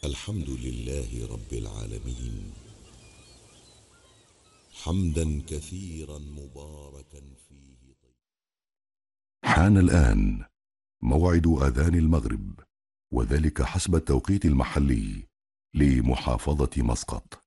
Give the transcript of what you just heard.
الحمد لله رب العالمين، حمدا كثيرا مباركا فيه. حان الآن موعد أذان المغرب، وذلك حسب التوقيت المحلي لمحافظة مسقط.